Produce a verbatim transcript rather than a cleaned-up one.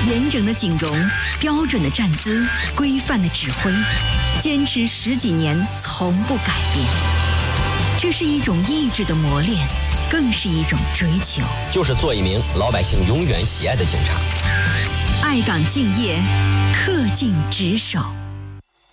严整的警容，标准的站姿，规范的指挥，坚持十几年，从不改变。这是一种意志的磨练，更是一种追求。 就是做一名老百姓永远喜爱的警察。 爱岗敬业，恪尽职守。